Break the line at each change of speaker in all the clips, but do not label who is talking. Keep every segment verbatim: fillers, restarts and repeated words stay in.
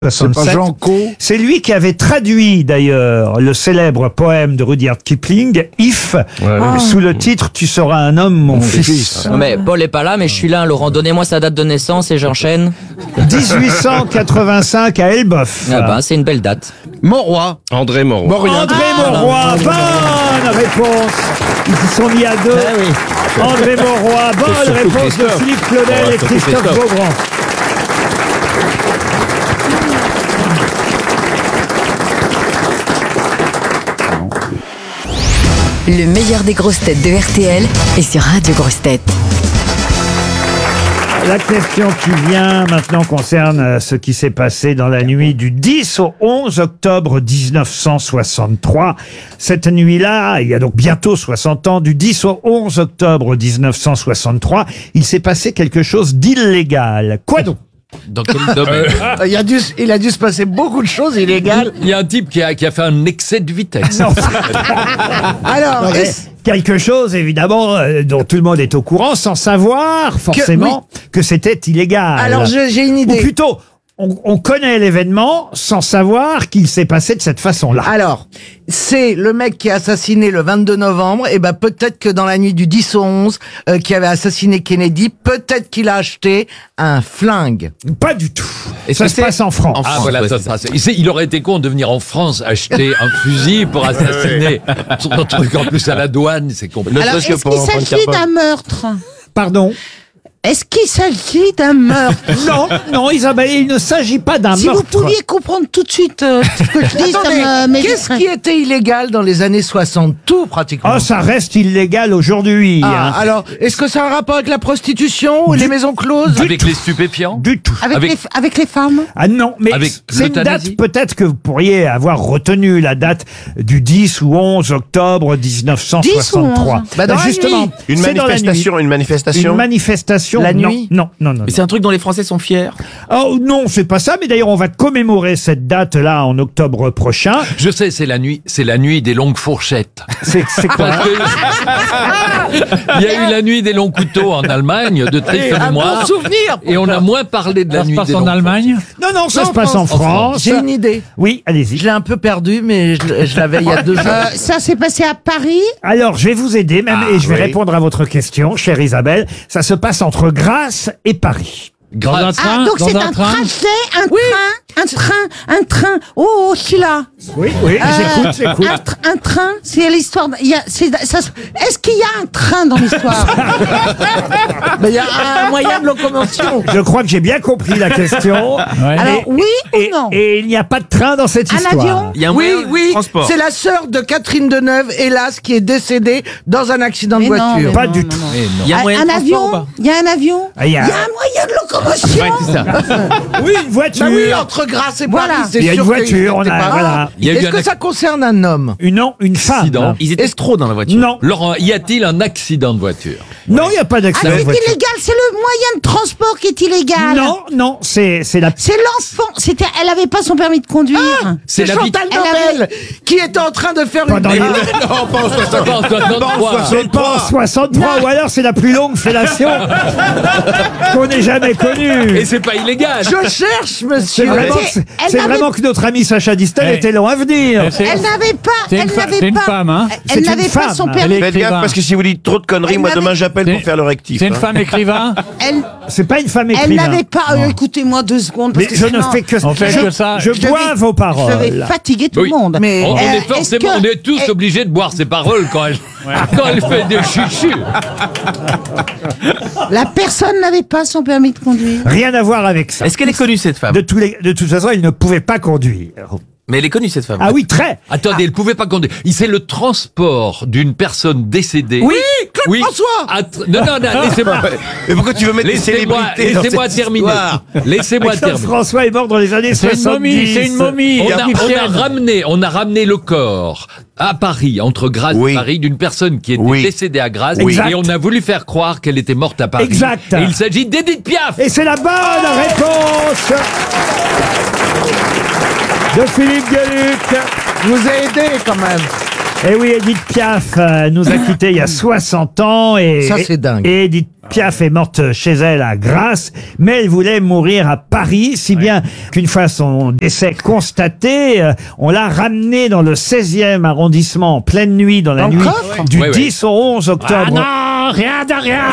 C'est pas Jean Co.
C'est lui qui avait traduit d'ailleurs le célèbre poème de Rudyard Kipling, If, ouais, sous le titre Tu seras un homme, mon, mon fils. fils.
Non mais Paul est pas là, mais je suis là. Laurent, donnez-moi sa date de naissance et j'enchaîne.
dix-huit cent quatre-vingt-cinq à Elbeuf.
Ah bah, c'est une belle date.
Mauroy.
André Mauroy.
Mauroy. André Mauroy, ah, bonne réponse. Ils se sont mis à deux. Ah, oui. André Mauroy, bonne réponse de Philippe Claudel oh, et Christophe Beaugrand.
Le meilleur des grosses têtes de R T L est sur Radio Grosses Têtes.
La question qui vient maintenant concerne ce qui s'est passé dans la nuit du dix au onze octobre dix-neuf cent soixante-trois. Cette nuit-là, il y a donc bientôt soixante ans, du dix au onze octobre dix-neuf cent soixante-trois, il s'est passé quelque chose d'illégal. Quoi donc ?
Dans quel domaine?
euh, il, a dû, il a dû se passer beaucoup de choses illégales.
Il y a un type qui a, qui a fait un excès de vitesse.
Non.
Alors,
non, quelque chose, évidemment, euh, dont tout le monde est au courant, sans savoir forcément que, oui. que c'était illégal.
Alors, je, j'ai une idée.
Ou plutôt, on, on connaît l'événement sans savoir qu'il s'est passé de cette façon-là.
Alors, c'est le mec qui a assassiné le vingt-deux novembre, et ben peut-être que dans la nuit du dix au onze, euh, qui avait assassiné Kennedy, peut-être qu'il a acheté un flingue.
Pas du tout. Et ça se passe en France. En
ah
France,
voilà,
ouais,
ça se passe. Il, il aurait été con de venir en France acheter un fusil pour assassiner son truc en plus à la douane, c'est compliqué.
Alors, est-ce qu'il s'agit d'un meurtre?
Pardon?
Est-ce qu'il s'agit d'un meurtre?
Non, non, Isabelle, il ne s'agit pas d'un
si
meurtre.
Si vous pouviez comprendre tout de suite euh, ce que je dis,
Attendez,
ça me
qu'est-ce qui était illégal dans les années soixante? Tout, pratiquement.
Oh, ça reste illégal aujourd'hui.
Ah,
hein.
alors, est-ce que ça a un rapport avec la prostitution ou
du,
les maisons closes?
Avec les stupéfiants?
Du tout.
Avec, avec... Les, avec les femmes?
Ah non, mais
avec
c'est une date, peut-être que vous pourriez avoir retenu la date du dix ou onze octobre dix-neuf cent soixante-trois.
Bah dans
justement,
une manifestation, une manifestation.
Une manifestation.
La
non,
nuit?
Non. Non, non,
mais c'est un truc dont les Français sont fiers.
Oh non, c'est pas ça. Mais d'ailleurs, on va commémorer cette date-là en octobre prochain.
Je sais, c'est la nuit, c'est la nuit des longues fourchettes.
C'est, c'est quoi?
Il y a eu la nuit des longs couteaux en Allemagne, de triste mémoire.
Un bon souvenir.
Et on a moins parlé de la
ça
nuit
se passe
des
en
longs
Allemagne?
Non, non, ça
non,
se passe en France. En France.
J'ai une idée.
Oui, allez-y.
Je l'ai un peu perdu, mais je, je l'avais il y a deux jours.
Euh, ça s'est passé à Paris?
Alors, je vais vous aider même,
ah,
et je vais
oui.
répondre à votre question, chère Isabelle. Ça se passe entre Grasse et Paris.
Dans un train,
ah, donc
dans
c'est
un,
un
train.
trajet, un
oui.
train, un train, un train. Oh, je suis là.
Oui, oui, euh, j'écoute, j'écoute.
Un, tr- un train, c'est l'histoire. Il y a, c'est, ça, est-ce qu'il y a un train dans l'histoire?
Mais il y a un moyen de locomotion.
Je crois que j'ai bien compris la question.
Ouais.
Alors, oui
et,
ou non?
Et il n'y a pas de train dans cette
un
histoire.
Avion?
Il y a un
Oui,
moyen de
oui.
transport.
C'est la sœur de Catherine Deneuve, hélas, qui est décédée dans un accident
mais
de
non,
voiture.
mais
Pas
non,
du
non,
tout.
non.
Il y a un,
Un,
moyen
un
de transport ou
avion?
pas?
Il y a un avion?
Ah, il y a-
Il y a un moyen de locomotion?
Ouais, c'est ça.
Oui, une voiture.
Bah oui, entre Grasse et
Voilà.
Paris, c'est
Il y a une
sûr
voiture,
qu'il
on
était
a-
pas
voilà.
rare.
Il y a eu
Est-ce
un
que
ac-
ça concerne un homme?
Une, non, une femme.
Accident.
Ils étaient trop dans la voiture.
Non,
Laurent, y a-t-il un accident de voiture?
non, il n'y a pas
Ah,
d'accident
c'est
de voiture.
illégal, c'est le moyen de transport qui est illégal.
Non, non, c'est, c'est la...
C'est l'enfant. C'était, elle avait pas son permis de conduire.
C'est
la vie-
Chantal
Elle
Nobel qui était en train de faire
Pas
une...
dans les-
Non, pas en soixante-trois.
C'est pas en soixante-trois, ou alors c'est la plus longue fellation qu'on ait jamais connue.
Et c'est pas illégal.
Je cherche,
C'est
monsieur.
vraiment,
Elle-
c'est,
elle
c'est
n'avait-
vraiment que notre ami Sacha Distel
Ouais.
était long à venir.
C'est-
Elle n'avait pas,
C'est une
elle
fa-
n'avait
c'est une
pas,
femme, hein.
C'est
elle
une
n'avait pas
femme.
son
Elle
permis.
est
Faites gaffe
écrivain.
parce que si vous dites trop de conneries,
Elle
moi
n'avait-
demain j'appelle
C'est-
pour faire le rectif.
C'est une
hein.
femme écrivain.
Elle,
C'est pas une femme
elle
écrivain.
n'avait pas, euh, écoutez-moi deux secondes, parce
Mais
que
je
sinon,
ne fais que,
On fait
je,
que ça.
je
je
bois
vais-
vos
je
paroles.
vais fatiguer tout
Oui.
le monde.
Mais-
On, on
Euh,
est
est-ce
forcément,
que-
on est tous
est-
obligés de boire ses paroles quand elle, quand elle fait des chuchus.
La personne n'avait pas son permis de conduire.
Rien à voir avec ça.
Est-ce qu'elle est connue cette femme?
De, tous les, de toute façon, il ne pouvait pas conduire.
Mais elle est connue cette femme.
Ah oui, très.
Attendez, elle pouvait pas conduire. Il c'est le transport d'une personne décédée.
Oui, Claude François.
à tr- Non, non, non, laissez-moi.
Mais pourquoi tu veux mettre des
Laissez-moi,
célébrités dans
laissez-moi
cette
terminer.
histoire
Laissez-moi
Claude
terminer.
François est mort dans les années
C'est une
soixante-dix.
momie, c'est une momie.
On a, on a
égyptienne.
ramené, on a ramené le corps à Paris, entre Grasse
Oui.
et Paris, d'une personne qui était
Oui.
décédée à Grasse,
Oui.
et on a voulu faire croire qu'elle était morte à Paris.
Exact.
Et il s'agit d'Edith Piaf.
Et c'est la bonne réponse de Philippe Gueluc.
Je vous ai aidé quand même.
Eh oui, Edith Piaf euh, nous a quittés il y a soixante ans et
Ça, c'est dingue.
Et Edith Piaf est morte chez elle à Grasse, mais elle voulait mourir à Paris, si bien qu'une fois son décès constaté, euh, on l'a ramenée dans le seizième arrondissement en pleine nuit, dans la
Dans le
nuit
coffre
du
Ouais, ouais.
dix au onze octobre.
Ah non, rien de rien.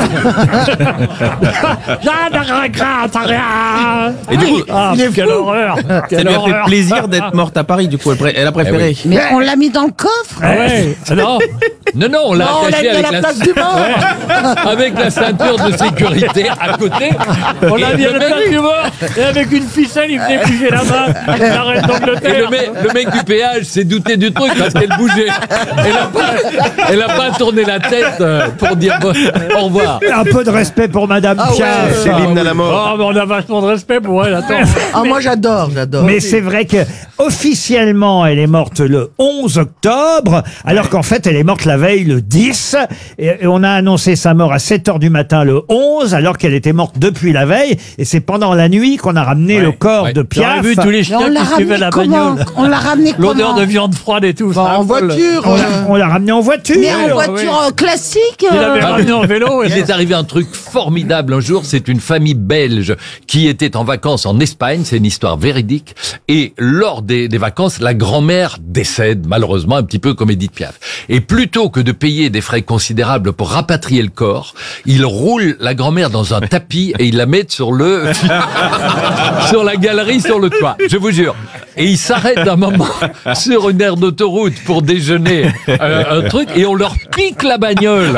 Rien de regret, rien.
Et du coup,
Ah, quelle horreur.
ça
Quelle
lui a fait
horreur.
plaisir d'être morte à Paris, du coup. Elle, pré- elle a préféré.
Mais on l'a mis dans le coffre.
Ah ouais. Ah non.
Non, non, on l'a
Non, on l'a
attaché
mis à
avec
la
la,
place du mort.
avec la ceinture de sécurité à côté.
On l'a
Et
mis
le
à la
mec-
place du mort. Et avec une ficelle, il faisait bouger la main. La reine
Et
d'Angleterre.
le, mec- le mec du péage s'est douté du truc parce qu'elle bougeait. Elle a pas, elle a pas tourné la tête euh, pour dire bon, au revoir.
Un peu de respect pour Madame
Ah ouais.
Piaf.
C'est l'hymne à la mort.
Oh, mais on a vachement de respect pour elle, attends.
Ah, moi, j'adore, j'adore.
Mais c'est vrai que officiellement, elle est morte le onze octobre, alors qu'en fait, elle est morte la veille le dix. Et, et on a annoncé sa mort à sept heures du matin le onze, alors qu'elle était morte depuis la veille. Et c'est pendant la nuit qu'on a ramené le corps
ouais.
de
J'aurais
Piaf.
vu tous les
Mais on
chiens
l'a
qui suivaient
ramené
la
comment
bagnole.
On l'a ramené comment
L'odeur de viande froide et tout.
Bah,
ça
en
affole.
voiture.
On l'a-
euh,
on l'a ramené en voiture.
Mais en
Ouais,
voiture
ouais.
euh, classique.
Il
euh,
avait ramené en vélo. et-
Il est arrivé un truc formidable un jour, c'est une famille belge qui était en vacances en Espagne, c'est une histoire véridique, et lors des, des vacances, la grand-mère décède, malheureusement, un petit peu comme Edith Piaf. Et plutôt que de payer des frais considérables pour rapatrier le corps, il roule la grand-mère dans un tapis et il la met sur le, sur la galerie, sur le toit, je vous jure. Et il s'arrête un moment sur une aire d'autoroute pour déjeuner, euh, un truc, et on leur pique la bagnole.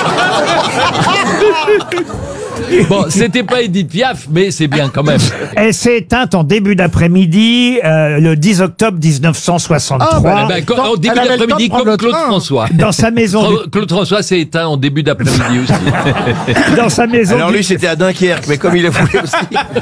Bon, c'était pas Edith Piaf, mais c'est bien quand même.
Elle s'est éteinte en début d'après-midi, euh, le dix octobre mille neuf cent soixante-trois.
Ah,
Ben, quand-
Dans-
au début
elle avait le temps de
d'après-midi,
prendre
comme
le
Claude
train.
François.
Dans sa maison, du-
Cla- Claude François s'est éteint en début d'après-midi aussi.
dans sa maison,
Alors
du-
lui, c'était à Dunkerque, mais comme il a voulu aussi.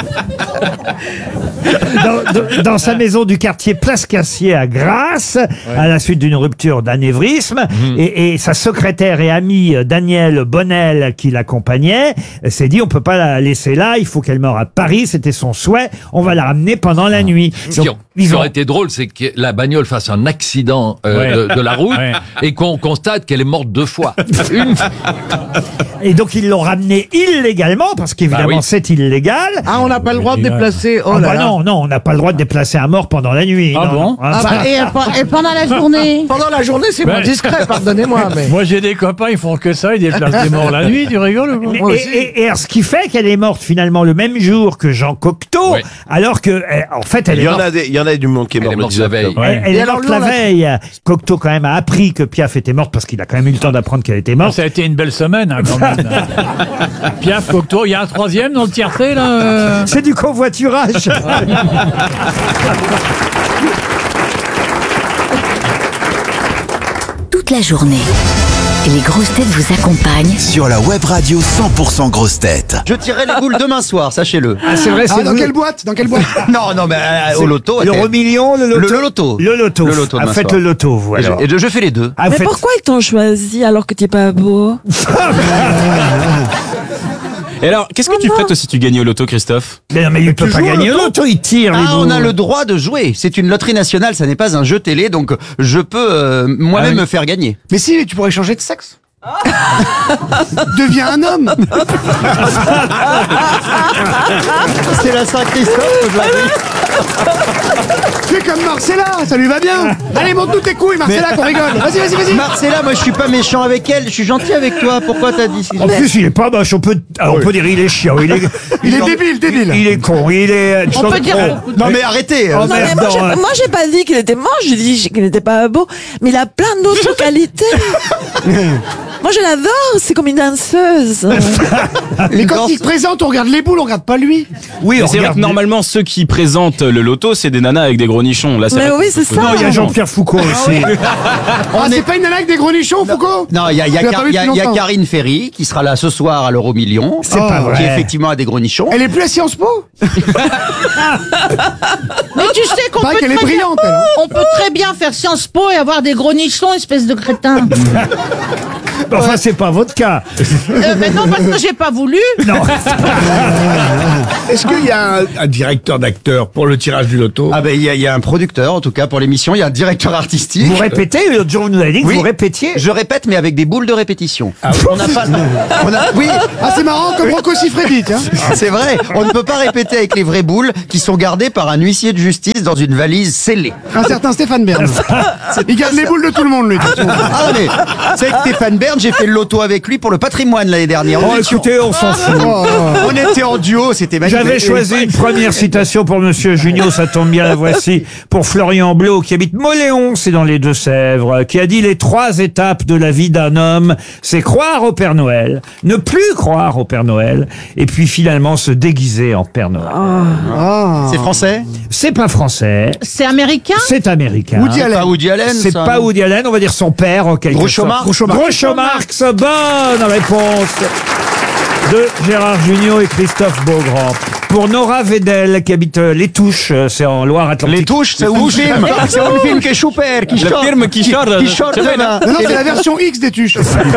dans, dans- dans sa maison du quartier Place Cassier à Grasse, à la suite d'une rupture d'anévrisme. Et, et sa secrétaire et amie euh, Danielle Bonnel, qui l'accompagnait, euh, s'est dit on peut pas la laisser là, il faut qu'elle meure à Paris, c'était son souhait, on va la ramener pendant la nuit.
Ce
Donc,
qui, ce
ils
qui
ont-
aurait été drôle, c'est que la bagnole fasse un accident euh,
Ouais.
de, de la route
Ouais.
et qu'on constate qu'elle est morte deux fois. Une fois.
Et donc ils l'ont ramené illégalement, parce qu'évidemment
Bah oui.
c'est illégal.
Ah, on n'a pas le droit de déplacer. Oh
Ah
là
bah
là.
non, non, on n'a pas le droit de déplacer un mort pendant la nuit.
Ah
non,
bon
non. Ah,
Ah
bah,
bah, et, et pendant la journée.
Pendant la journée, c'est moins
Ouais.
discret, pardonnez-moi. Mais...
Moi, j'ai des copains, ils font que ça, ils déplacent des morts la nuit, tu rigoles ou quoi?
Et, et- et alors, ce qui fait qu'elle est morte finalement le même jour que Jean Cocteau,
Ouais.
alors que, eh, en fait, elle
Il
est
y en
morte.
a des, il y en a du monde qui est
Elle
mort
est
le
morte
dix
la veille.
octobre.
Elle, elle
Et
est
alors,
morte
lui,
la
on l'a-
veille. Cocteau quand même a appris que Piaf était morte parce qu'il a quand même eu le temps d'apprendre qu'elle était morte.
Ça a été une belle semaine, hein, quand même. Piaf, Cocteau, il y a un troisième dans le tiercé, là euh
C'est du covoiturage.
Toute la journée, les grosses têtes vous accompagnent
Sur la web radio cent pour cent grosses têtes.
Je tirerai les boules demain soir, sachez-le.
Ah, c'est vrai, c'est
Ah, dans
vous.
quelle boîte Dans quelle boîte Non, non, mais euh, au loto.
L'euro million, le loto.
Le, le loto.
Le loto.
Le loto
Ah,
demain
faites
soir.
le loto, vous
Et je,
alors.
et je- je fais les deux.
Ah, vous
Mais
faites-
pourquoi ils t'ont choisi alors que t'es pas beau?
Et alors, qu'est-ce que tu ferais toi si tu gagnais au loto, Christophe?
Mais non, mais il peut
Tu
pas
joues au
gagner au
loto
loto, il tire les
Ah, on
boules.
a le droit de jouer. C'est une loterie nationale, ça n'est pas un jeu télé, donc je peux euh, moi-même
Ah oui.
me faire gagner.
Mais si, tu pourrais changer de sexe. Deviens un homme.
C'est la Saint-Christophe aujourd'hui.
Fais comme Marcella, ça lui va bien. Allez, monte-nous tes couilles, Marcella, qu'on rigole. Vas-y, vas-y, vas-y.
Marcella, moi je suis pas méchant avec elle, je suis gentil avec toi. Pourquoi t'as dit
En plus, il est pas moche. On peut, ah, on peut dire il est chiant. Il est,
Il est débile, débile.
il est con. Il est.
On peut dire beaucoup de
Non mais arrêtez.
Oh,
Non, mais
merde,
moi,
non,
j'ai,
hein.
moi, j'ai pas dit qu'il était moche, j'ai dit qu'il n'était pas beau, mais il a plein d'autres qualités. Moi, je l'adore, c'est comme une danseuse.
Mais quand il te présente, on regarde les boules, on regarde pas lui.
Oui,
Mais
on
c'est vrai
regarde-
que normalement, ceux qui présentent le loto, c'est des nanas avec des gros nichons. Là, c'est
Mais
vrai
oui,
que-
c'est ça.
Non, il y a Jean-Pierre Foucault aussi.
Ah, c'est pas une nana avec des gros nichons, Foucault?
Non, il y a, il y a
Tu l'as
Car-
pas vu
il y a-
depuis
il y a
longtemps.
Karine Ferry qui sera là ce soir à l'Euro Million.
C'est pas
Qui
vrai.
effectivement a des gros nichons.
Elle est plus à Sciences Po?
Mais tu sais qu'on
Pareil
peut,
qu'elle est
très bien-
brillante, elle, hein.
on peut très bien faire Sciences Po et avoir des gros nichons, espèce de crétin.
Enfin, c'est pas votre cas.
Euh, mais non, parce que j'ai pas voulu.
Non.
Est-ce qu'il y a un, un directeur d'acteurs pour le tirage du loto?
Ah ben il y, a- il y a un producteur en tout cas pour l'émission, il y a un directeur artistique.
Vous répétez, l'autre jour, vous nous avez dit que
Oui.
vous répétiez.
Je répète mais avec des boules de répétition. On n'a pas. On a, oui.
Ah, c'est marrant comme Rocco Siffredi, tiens.
C'est vrai, on ne peut pas répéter avec les vraies boules qui sont gardées par un huissier de justice dans une valise scellée.
Un certain Stéphane Bern. Il garde les boules de tout le monde, lui. de toute façon.
Ah mais, c'est avec Stéphane Bern, j'ai fait le loto avec lui pour le patrimoine l'année dernière.
Oh,
On étions-
écoutez, on s'en fout.
Oh,
On était en duo, c'était magnifique.
J'avais choisi une première citation pour Monsieur Junio, ça tombe bien, la voici, pour Florian Blot, qui habite Moléon, c'est dans les Deux-Sèvres, qui a dit les trois étapes de la vie d'un homme, c'est croire au Père Noël, ne plus croire au Père Noël, et puis finalement se déguiser en Père Noël.
Ah.
C'est français.
C'est pas français,
C'est américain.
c'est américain.
Woody Allen.
Pas Woody Allen.
C'est
ça,
pas
non
Woody Allen, on va dire son père en quelque
Groucho
sorte.
Marx.
Groucho Marx. Groucho Marx, bonne réponse de Gérard Jugnot et Christophe Beaugrand. Pour Nora Vedel, qui habite euh, Les Touches, euh, c'est en Loire-Atlantique.
Les touches, c'est un film. C'est un film qui est super, qui
Le
chante.
film qui chante.
Qui chante
C'est vrai,
demain.
Non, non, c'est la version X des tuches.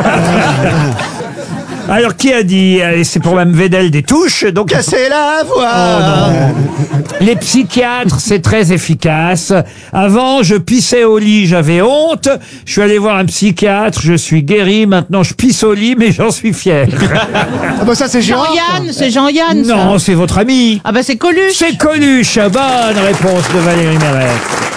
Alors, qui a dit, euh, et c'est pour Mme Vedel des Touches, donc
Casser la voix.
les psychiatres, c'est très efficace. Avant, je pissais au lit, j'avais honte. Je suis allé voir un psychiatre, je suis guéri. Maintenant, je pisse au lit, mais j'en suis fier.
Ah bah ça, c'est Gérard.
Jean-Yann, c'est Jean-Yann. ça.
Non, c'est votre ami.
Ah bah c'est Coluche.
C'est Coluche. Bonne réponse de Valérie Mérès.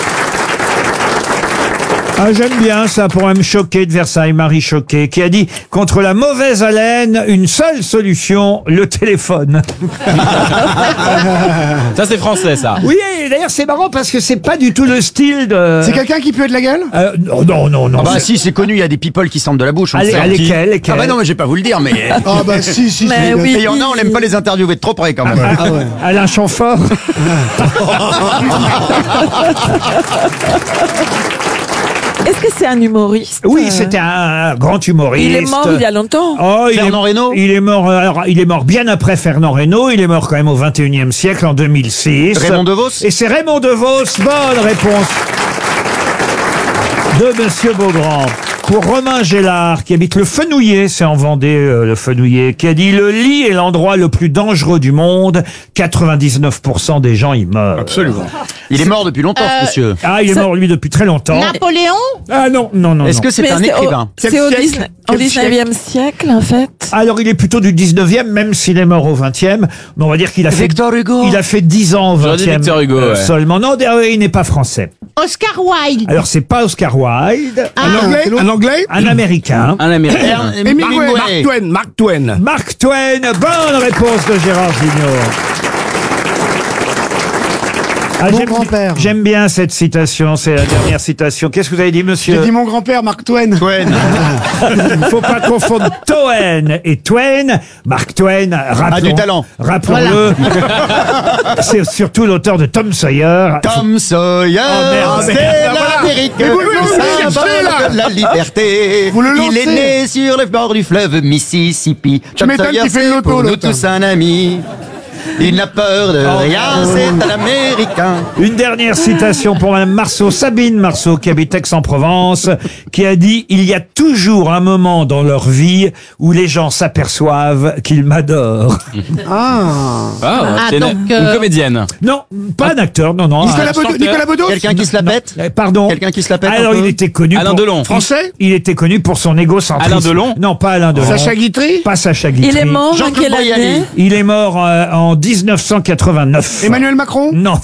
Ah, j'aime bien ça pour Mme Choquet de Versailles, Marie Choquet, qui a dit « Contre la mauvaise haleine, une seule solution, le téléphone.
Ça, c'est français, ça. »
Oui, et d'ailleurs, c'est marrant parce que c'est pas du tout le style de...
C'est quelqu'un qui pue de la gueule?
Euh, non, non, non, non.
Ah bah
c'est-
si, c'est connu, il y a des people qui sentent de la bouche. on
Allez,
sait.
allez,
Qui
lesquels, lesquels
Ah bah non, mais je vais pas vous le dire, mais...
Ah bah si, si.
Mais
si.
oui.
Et il y en a, on n'aime pas les interviewer de trop près quand même.
Ah ouais.
Alain Chamfort.
Est-ce que c'est un humoriste?
Oui,
Euh,
c'était un, un grand humoriste.
Il est mort il y a longtemps.
Oh, il
Fernand
est,
Reynaud
Il est mort. euh, Alors, il est mort bien après Fernand Reynaud. Il est mort quand même au vingt et unième siècle, en deux mille six.
Raymond DeVos
Et c'est Raymond DeVos. Bonne réponse de Monsieur Beaugrand. Pour Romain Gélard, qui habite le Fenouillet, c'est en Vendée, euh, le Fenouillet, qui a dit « Le lit est l'endroit le plus dangereux du monde. quatre-vingt-dix-neuf pour cent des gens y meurent. »
Absolument.
Il est mort depuis longtemps, ce monsieur.
Ah, il est
Ça-
mort, lui, depuis très longtemps.
Napoléon.
Ah non, non, non.
Est-ce
non.
que c'est
Mais
un
c'est au-
écrivain?
C'est au,
Quel
dix-
siècle
au
Quel
dix-neuvième siècle, en fait.
Alors, il est plutôt du dix-neuvième, même s'il est mort au vingtième. Mais on va dire qu'il a fait...
Victor Hugo.
Il a fait dix ans au
J'aurais dit
vingtième.
Victor Hugo,
euh,
ouais.
Seulement. Non, d'ailleurs, il n'est pas français.
Oscar Wilde.
Alors, c'est pas Oscar Wilde.
Ah.
Un anglais? Un anglais?
Un Américain.
Un américain.
Hemingway. Mark Twain. Mark Twain.
Mark Twain. Bonne réponse de Gérard Jugnot. Ah,
Mon
j'aime-
grand-père.
J'aime bien cette citation, c'est la dernière citation. Qu'est-ce que vous avez dit,
J'ai
monsieur?
dit mon grand-père, Mark Twain.
Twain.
Faut pas confondre Toen et Twain. Mark Twain, rappelons,
A du talent.
rappelons-le, c'est surtout l'auteur de Tom Sawyer.
Tom Sawyer,
Oh, merde,
c'est
merde.
l'Amérique,
Mais vous- vous-
le
vous le
symbole
cherchez, là.
de la liberté.
Vous le
Il est
lancez.
né sur le bord du fleuve Mississippi. Tom
m'étonnes
Sawyer,
qu'il fait le
c'est
loto,
pour nous
l'autre.
tous un ami. Il n'a peur de rien, c'est un Américain.
Une dernière citation pour Madame Marceau, Sabine Marceau, qui habite Aix-en-Provence, qui a dit « Il y a toujours un moment dans leur vie où les gens s'aperçoivent qu'ils m'adorent.
Ah.
Ah,
Ah,
c'est une,
donc,
une
euh,
comédienne. »
Non, pas un acteur, non, non.
Nicolas
un-
Bedos.
chanteur.
Nicolas Bedos.
Quelqu'un qui se la pète?
Eh, Pardon.
Quelqu'un qui se la pète un
Alors,
peu
il était connu
Alain
pour...
Delon.
Français?
Il était connu pour son égocentrisme.
Alain Delon
Non, pas Alain Delon.
Sacha Guitry?
Pas Sacha Guitry.
Il est mort en
Jean-Claude
quelle
Boyali.
année?
Il est mort euh, en dix-neuf cent quatre-vingt-neuf.
Emmanuel Macron?
Non.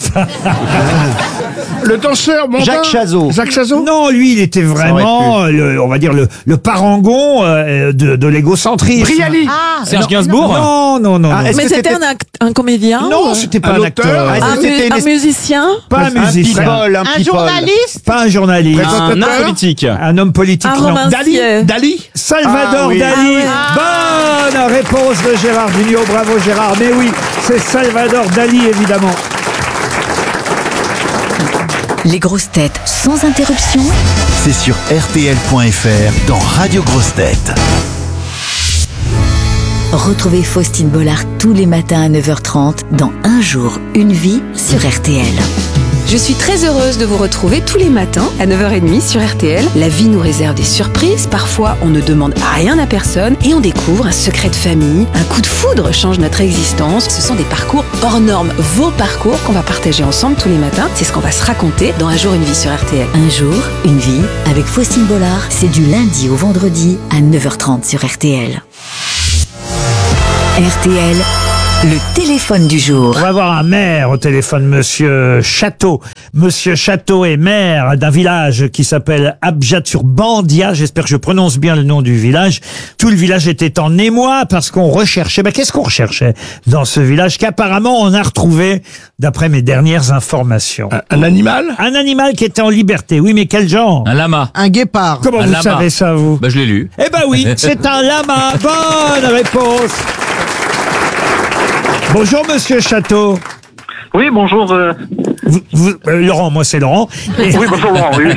Le danseur mondain?
Jacques Chazot.
Jacques Chazot?
Non, lui, il était vraiment, euh, le, on va dire, le, le parangon euh, de, de l'égocentrisme.
Brialy?
Ah.
Serge
Non,
Gainsbourg
Non, non, non.
Ah,
non.
est-ce
Mais
que
c'était
c'était-
un, act- un comédien?
Non,
ou-
c'était pas
Un
un,
auteur
acteur.
Ah,
un,
est-ce que c'était
mu-
une
un musicien?
Pas un
Un
musicien.
people, un
Un
people.
journaliste.
Pas un journaliste.
Un homme
Présentateur.
politique.
Un homme politique.
Un
non.
romancier?
Dali?
Salvador
Ah oui.
Dali.
Ah
Bonne réponse de Gérard Jugnot. Bravo Gérard. Mais oui, c'est Salvador Dali, évidemment.
Les grosses têtes sans interruption.
C'est sur R T L point F R dans Radio Grosses Têtes.
Retrouvez Faustine Bollard tous les matins à neuf heures trente dans Un jour, une vie sur R T L. Je suis très heureuse de vous retrouver tous les matins à neuf heures trente sur R T L. La vie nous réserve des surprises. Parfois, on ne demande rien à personne et on découvre un secret de famille. Un coup de foudre change notre existence. Ce sont des parcours hors normes. Vos parcours qu'on va partager ensemble tous les matins. C'est ce qu'on va se raconter dans Un jour, une vie sur R T L.
Un jour, une vie avec Faustine Bollard. C'est du lundi au vendredi à neuf heures trente sur R T L.
R T L, le téléphone du jour.
On va avoir un maire au téléphone, Monsieur Château. Monsieur Château est maire d'un village qui s'appelle Abjad-sur-Bandia. J'espère que je prononce bien le nom du village. Tout le village était en émoi parce qu'on recherchait. Ben, qu'est-ce qu'on recherchait dans ce village qu'apparemment on a retrouvé, d'après mes dernières informations?
Un, un animal?
Un animal qui était en liberté. Oui, mais quel genre?
Un lama.
Un guépard.
Comment
Un
vous
lama.
savez ça, vous?
Bah, je l'ai lu.
Eh ben oui, c'est un lama. Bonne réponse. Bonjour, Monsieur Château.
Oui, bonjour. Euh...
Vous, vous, euh, Laurent, moi c'est Laurent. Et...
Oui, bonjour Laurent, oui.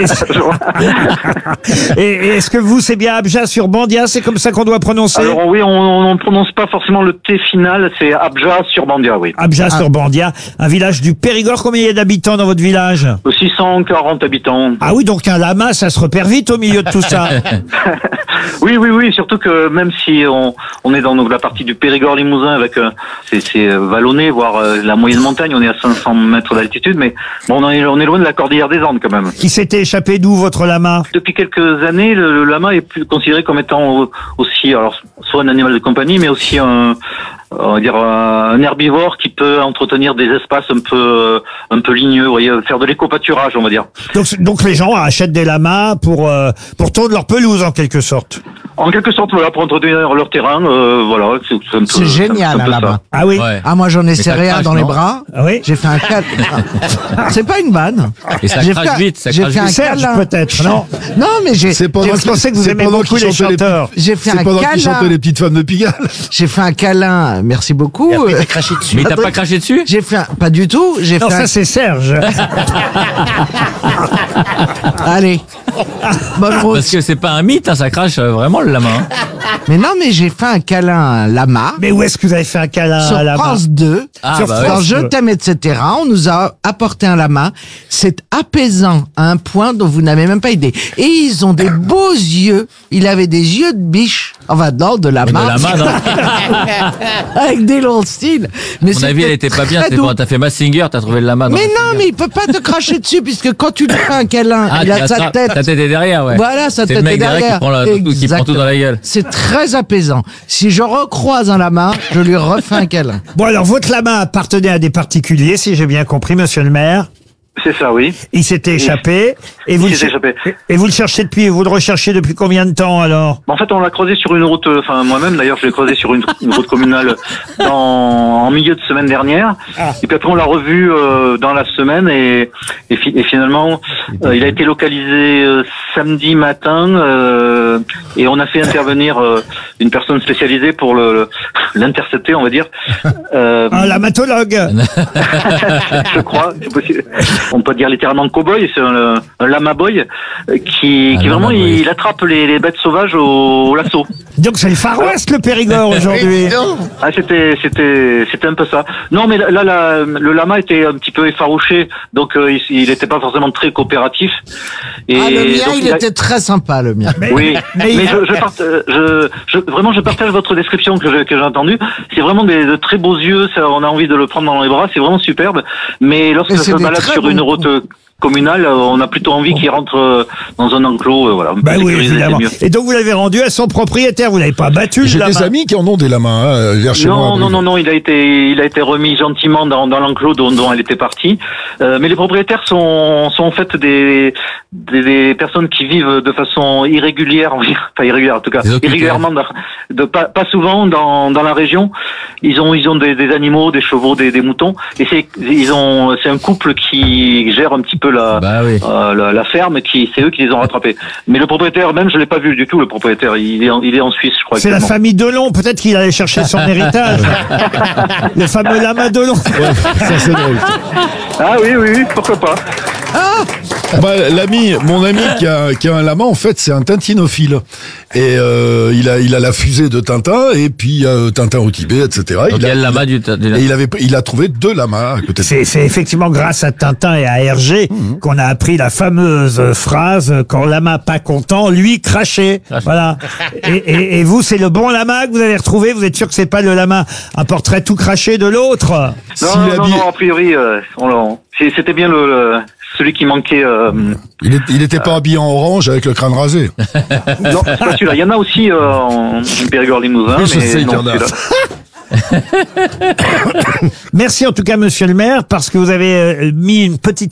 et, et est-ce que vous, c'est bien Abja sur Bandia, c'est comme ça qu'on doit prononcer?
Alors oui, on ne prononce pas forcément le T final, c'est Abja sur Bandia, oui.
Abja
ah.
sur Bandia, un village du Périgord. Combien il y a d'habitants dans votre village?
six cent quarante habitants.
Ah oui, donc un lama, ça se repère vite au milieu de tout ça.
Oui, oui, oui, surtout que même si on, on est dans la partie du Périgord Limousin avec euh, c'est, c'est vallonné, voire euh, la moyenne montagne, on est à cinq cents mètres d'altitude, mais bon, on est, on est loin de la cordillère des Andes quand même.
Qui s'était échappé d'où, votre lama?
Depuis quelques années, le, le lama est plus considéré comme étant aussi, alors soit un animal de compagnie, mais aussi un, on va dire un herbivore qui peut entretenir des espaces un peu un peu ligneux, vous voyez, faire de l'éco-pâturage, on va dire.
Donc, donc les gens achètent des lamas pour euh, pour tondre leur pelouse en quelque sorte.
En quelque sorte, voilà, pour entretenir leur terrain, euh, voilà. C'est, c'est, un peu,
c'est génial, un lama.
Ah oui.
Ouais. Ah moi j'en ai serré un dans non les bras.
Ah oui.
J'ai fait un câlin. C'est pas une vanne.
Et ça
j'ai
crache
fait,
vite, ça
j'ai
crache
fait un
vite.
Serge
câlin.
peut-être, non?
Non, mais j'ai.
C'est pendant je pensais que vous aimez beaucoup les chanteurs.
Les... J'ai fait
c'est
un
pendant
câlin.
qu'ils chantaient les petites femmes de Pigalle.
J'ai fait un câlin. Merci beaucoup.
Et après, t'as craché dessus. Mais t'as pas craché dessus?
J'ai fait un... pas du tout. J'ai
non,
fait
ça
un...
c'est Serge.
Allez. Bonne route.
Parce que c'est pas un mythe, hein, ça crache vraiment le lama. Hein.
Mais non, mais j'ai fait un câlin à un lama.
Mais où est-ce que vous avez fait un câlin
Sur
à un lama?
France deux.
Ah,
sur
bah
France
ouais.
Je t'aime, et cetera. On nous a apporté un lama. C'est apaisant à un point dont vous n'avez même pas idée. Et ils ont des beaux yeux. Il avait des yeux de biche. Enfin, non, de lama.
De lama, non.
Avec des longs cils. Mais
À mon avis, elle était pas bien. C'est bon, t'as fait Massinger, t'as trouvé le lama.
Mais non, mais il peut pas te cracher dessus puisque quand tu lui fais un câlin,
Ah,
il a sa
attrape-
tête.
Ta tête est derrière, ouais.
Voilà, sa
C'est
tête
le mec
est
derrière
derrière.
qui prend, la- tout- qui prend tout dans la gueule.
C'est très apaisant. Si je recroise un lama, je lui refais un câlin.
Bon alors, votre lama appartenait à des particuliers, si j'ai bien compris, monsieur le maire.
C'est ça, oui.
Il s'était échappé. Et vous,
Il
le
s'était
cher-
échappé.
et vous le cherchez depuis, vous le recherchez depuis combien de temps alors?
En fait, on l'a creusé sur une route, euh, enfin moi-même d'ailleurs, je l'ai creusé sur une, une route communale dans, en milieu de semaine dernière.
Ah.
Et puis après, on l'a revu euh, dans la semaine et, et, fi- et finalement, euh, il a été localisé euh, samedi matin euh, et on a fait intervenir euh, une personne spécialisée pour le, le- l'intercepter, on va dire. Euh,
Un lamatologue.
je crois, c'est possible. On peut dire littéralement cow-boy, c'est un, un lama boy euh, qui,
Un
qui vraiment
lama boy.
il, il attrape les, les bêtes sauvages au, au lasso.
Donc c'est le Far West le Périgord aujourd'hui.
Ah, c'était, c'était, c'était un peu ça. Non, mais là, là, là, le lama était un petit peu effarouché, donc euh, il n'était pas forcément très coopératif. Et
Ah, le mien,
donc,
il
a-
était très sympa, le mien.
Oui,
mais
mais,
il-
je, je, part- euh, je, je, vraiment, je partage votre description que, je- que j'ai entendue. C'est vraiment des, de très beaux yeux. Ça, on a envie de le prendre dans les bras. C'est vraiment superbe. Mais lorsque
Et
ça
c'est
se
des
balade
très
sur
bons
une route euh, communale, euh, on a plutôt envie qu'il rentre euh, dans un enclos. euh, voilà, un peu
Bah oui,
sécurisé, c'est
évidemment.
mieux.
Et donc vous l'avez rendu à son propriétaire, vous l'avez pas battu le
J'ai des
lama.
amis qui en ont des lamas, hein, vers chez moi.
Non,
à
non,
Brive.
non, non, il a été, il a été remis gentiment dans, dans l'enclos dont, dont elle était partie. Euh, mais les propriétaires sont, sont en fait des, des, des personnes qui vivent de façon irrégulière, on va dire, enfin irrégulière en tout cas,
Des occupés.
irrégulièrement, dans- de pas, pas souvent dans, dans la région. Ils ont, ils ont des, des animaux, des chevaux, des, des moutons, et c'est, ils ont, c'est un couple qui gère un petit peu la,
Bah oui.
euh, la, la ferme, qui, c'est eux qui les ont rattrapés. Mais le propriétaire même, je l'ai pas vu du tout. Le propriétaire, il est, en, il est en Suisse, je crois.
C'est la
actuellement.
famille Delon, peut-être qu'il allait chercher son héritage. Le fameux lama Delon.
Ça c'est drôle.
Ah oui, oui, oui, pourquoi pas.
Ah
Bah, l'ami, mon ami qui a, qui a un lama, en fait, c'est un tintinophile. Et euh, il a, il a la fusée de Tintin et puis euh, Tintin au Tibet, et cetera.
Donc il y a le lama du, du-
Et il avait, il a trouvé deux lamas à côté de
C'est, c'est effectivement grâce à Tintin et à Hergé
Mmh.
qu'on a appris la fameuse phrase « Quand lama pas content, lui cracher ». Voilà. Et, et, et vous, c'est le bon lama que vous avez retrouvé. Vous êtes sûr que c'est pas le lama, un portrait tout craché de l'autre?
Non, non, non, non, a priori, euh, on l'a- c'est- c'était bien le, le- celui qui manquait. Euh,
Il, est, il était pas habillé en orange avec le crâne rasé.
non, c'est pas celui-là. Il y en a aussi euh, en Périgord Limousin,
Oui, je
mais
sais qu'il y
non,
en a.
celui-là.
Merci en tout cas, monsieur le maire, parce que vous avez euh, mis une petite